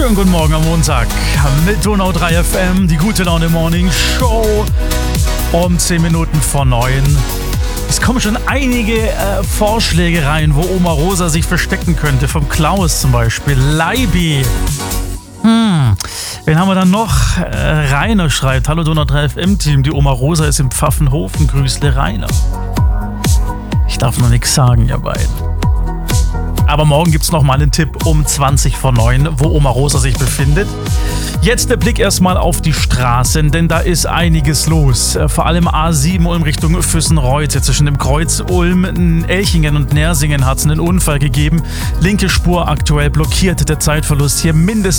Schönen guten Morgen am Montag mit Donau 3 FM, die gute Laune Morning Show um 10 Minuten vor 9. Es kommen schon einige Vorschläge rein, wo Oma Rosa sich verstecken könnte. Vom Klaus zum Beispiel. Leibi. Wen haben wir dann noch? Rainer schreibt: Hallo Donau 3 FM Team, die Oma Rosa ist im Pfaffenhofen. Grüßle Rainer. Ich darf noch nichts sagen, ihr beiden. Aber morgen gibt es nochmal einen Tipp um 20 vor 9, wo Oma Rosa sich befindet. Jetzt der Blick erstmal auf die Straßen, denn da ist einiges los. Vor allem A7 Ulm Richtung Füssenreute. Zwischen dem Kreuz Ulm, Elchingen und Nersingen hat es einen Unfall gegeben. Linke Spur aktuell blockiert. Der Zeitverlust hier mindestens